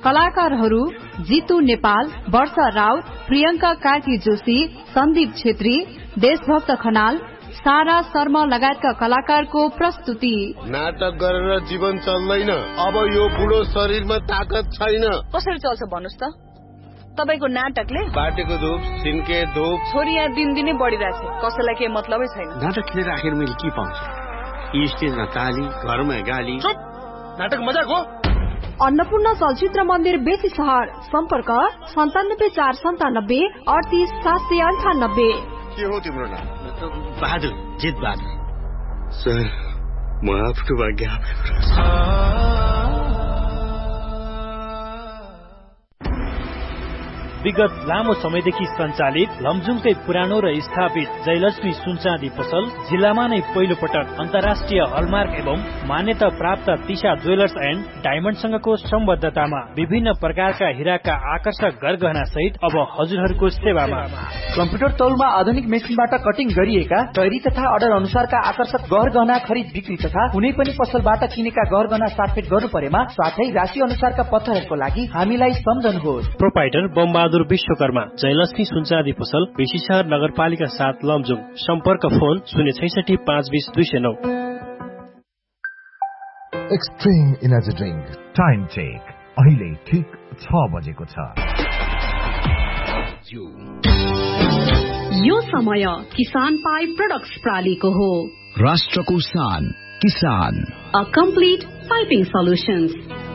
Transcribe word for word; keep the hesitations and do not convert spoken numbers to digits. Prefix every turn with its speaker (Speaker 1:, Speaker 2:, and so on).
Speaker 1: कलाकारहरू जितु नेपाल, वर्षा राउत, प्रियंका कार्की जोशी, सन्दीप छेत्री, देशभक्त खनाल, सारा शर्मा लगायतका कलाकारको प्रस्तुति।
Speaker 2: नाटक गरेर जीवन चल्दैन, अब यो बुढो शरीरमा ताकत छैन।
Speaker 3: कसरी चल्छ भन्नुस् त? तपाईको नाटकले
Speaker 2: बाटेको धूप, सिन्के धूप,
Speaker 3: छोरी यहाँ दिनदिनै बढिरहेछ, कसैलाई के मतलबै छैन।
Speaker 2: नाटक लिएर आखिर मैले के पाउँछु? स्टेजमा ताली, घरमा गाली। चुप, नाटक मजाक हो।
Speaker 4: अन्नपूर्ण चलचित्र मन्दिर बेसी सहर, सम्पर्क सन्तानब्बे चार सन्तानब्बे अडतिस सात सय अन्ठानब्बे।
Speaker 2: के हो तिम्रो नाम?
Speaker 5: बहादुर, जित बहादुर।
Speaker 2: सर, म आफ्नो भाग्य
Speaker 6: विगत लामो समयदेखि सञ्चालित लमजुङकै पुरानो र स्थापित जयलक्ष्मी सुनचाँदी पसल जिल्लामा नै पहिलो पटक अन्तर्राष्ट्रिय हलमार्क एवं मान्यता प्राप्त तिशा ज्वेलर्स एन्ड डायमण्डसँगको सम्बद्धतामा विभिन्न प्रकारका हिराका आकर्षक गरगहना सहित अब हजुरहरूको सेवामा।
Speaker 7: कम्प्युटर तौलमा आधुनिक मेसिनबाट कटिङ गरिएका तयारी तथा अर्डर अनुसारका आकर्षक गहना खरिद बिक्री तथा कुनै पनि पसलबाट किनेका गहना साटफेट गर्नु परेमा साथै राशि अनुसारका पत्थरहरूको लागि हामीलाई सम्झनुहोस्।
Speaker 6: प्रोपाइटर बमबहादुर विश्वकर्मा, जयलक्ष्मी सुनचाँदी पसल, बेसीशहर नगरपालिका सात लमजुङ। सम्पर्क फोन शून्य छैसठी पाँच बिस दुई सय नौ।
Speaker 8: Extreme energy drink time check अहिले ठिक छ बजेको छ।
Speaker 9: यो समय किसान पाइप प्रोडक्ट्स प्रालीको हो।
Speaker 10: राष्ट्रको शान किसान,
Speaker 9: अ कम्प्लिट पाइपिङ सोल्युशन्स।